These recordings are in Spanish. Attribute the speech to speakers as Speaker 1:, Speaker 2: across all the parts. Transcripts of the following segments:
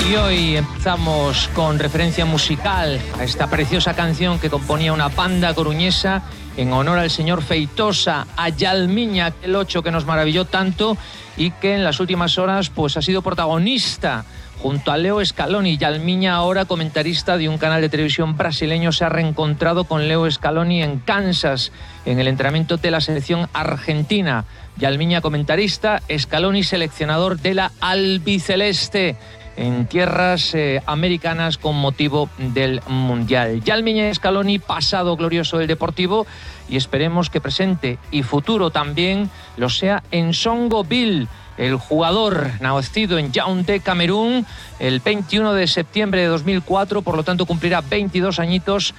Speaker 1: Y hoy empezamos con referencia musical a esta preciosa canción que componía una banda coruñesa en honor al señor Feitosa, a Yalmiña, aquel 8 que nos maravilló tanto y que en las últimas horas pues ha sido protagonista junto a Leo Scaloni. Yalmiña, ahora comentarista de un canal de televisión brasileño, se ha reencontrado con Leo Scaloni en Kansas, en el entrenamiento de la selección argentina. Yalmiña comentarista, Scaloni seleccionador de la albiceleste en tierras americanas con motivo del Mundial. Yalmiña y Scaloni, pasado glorioso del Deportivo, y esperemos que presente y futuro también lo sea en Songgo-Vil. El jugador nacido en Yaoundé, Camerún, el 21 de septiembre de 2004, por lo tanto cumplirá 22 añitos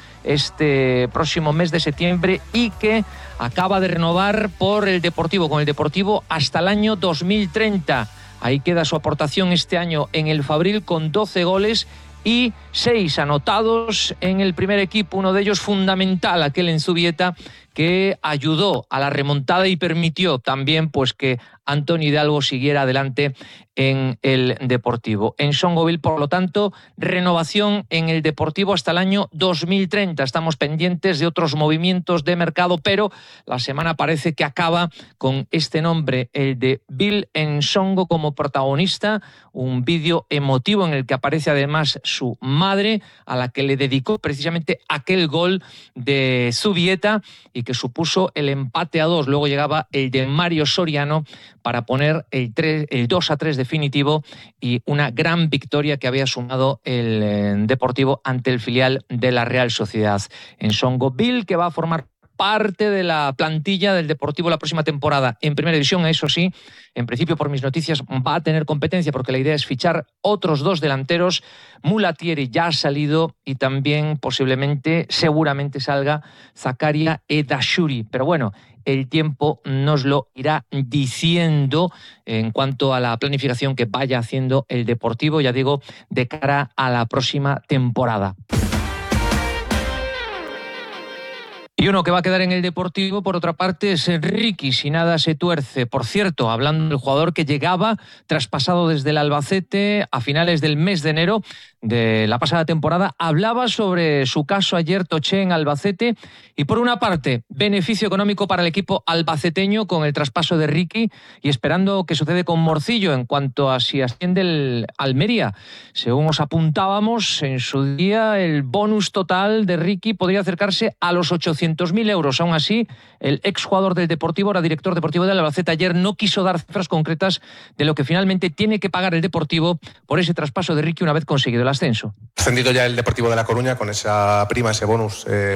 Speaker 1: este próximo mes de septiembre, y que acaba de renovar por el Deportivo, con el Deportivo hasta el año 2030. Ahí queda su aportación este año en el Fabril con 12 goles y 6 anotados en el primer equipo, uno de ellos fundamental, aquel en Zubieta, que ayudó a la remontada y permitió también pues que Antonio Hidalgo siguiera adelante en el Deportivo. En Songgo-Vil, por lo tanto, renovación en el Deportivo hasta el año 2030. Estamos pendientes de otros movimientos de mercado, pero la semana parece que acaba con este nombre, el de Vil en Songo, como protagonista. Un vídeo emotivo en el que aparece además su madre, a la que le dedicó precisamente aquel gol de Zubieta y que supuso el empate a 2. Luego llegaba el de Mario Soriano para poner el 2-3 definitivo, y una gran victoria que había sumado el Deportivo ante el filial de la Real Sociedad. En Songgo-Vil, que va a formar parte de la plantilla del Deportivo la próxima temporada en Primera División. Eso sí, en principio, por mis noticias, va a tener competencia, porque la idea es fichar otros 2 delanteros. Mulatieri ya ha salido, y también posiblemente, seguramente salga Zakaria Edashuri. Pero bueno, el tiempo nos lo irá diciendo en cuanto a la planificación que vaya haciendo el Deportivo, ya digo, de cara a la próxima temporada. Y uno que va a quedar en el Deportivo, por otra parte, es Ricky, si nada se tuerce. Por cierto, hablando del jugador que llegaba traspasado desde el Albacete a finales del mes de enero de la pasada temporada, hablaba sobre su caso ayer Toché en Albacete, y por una parte, beneficio económico para el equipo albaceteño con el traspaso de Ricky, y esperando qué sucede con Morcillo en cuanto a si asciende el Almería. Según os apuntábamos en su día, el bonus total de Ricky podría acercarse a los 800.000 euros. Aún así, el exjugador del Deportivo, ahora director deportivo del Albacete, ayer no quiso dar cifras concretas de lo que finalmente tiene que pagar el Deportivo por ese traspaso de Ricky una vez conseguido el ascenso.
Speaker 2: Ascendido ya el Deportivo de La Coruña con esa prima, ese bonus